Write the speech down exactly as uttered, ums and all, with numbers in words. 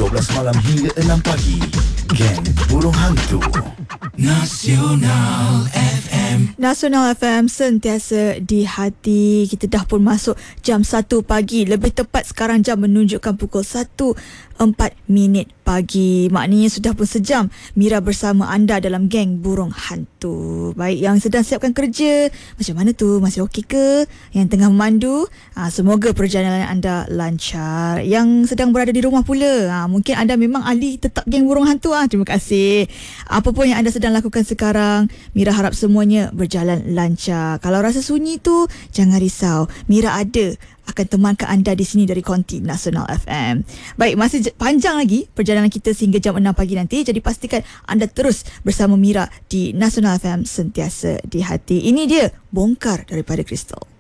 dua belas malam hingga enam pagi. Geng Burung Hantu Nasional F M. Nasional F M, sentiasa di hati. Kita dah pun masuk jam satu pagi. Lebih tepat sekarang jam menunjukkan pukul satu empat minit pagi. Maknanya sudah pun sejam Mira bersama anda dalam Geng Burung Hantu. Baik, yang sedang siapkan kerja, macam mana tu? Masih okey ke? Yang tengah memandu, aa, semoga perjalanan anda lancar. Yang sedang berada di rumah pula, aa, mungkin anda memang ahli tetap Geng Burung Hantu. Aa, terima kasih. Apa pun yang anda sedang lakukan sekarang, Mira harap semuanya berjalan lancar. Kalau rasa sunyi tu, jangan risau. Mira ada, akan temankan anda di sini dari Konti Nasional F M. Baik, masih j- panjang lagi perjalanan kita sehingga jam enam pagi nanti. Jadi pastikan anda terus bersama Mira di Nasional F M, sentiasa di hati. Ini dia Bongkar daripada Crystal.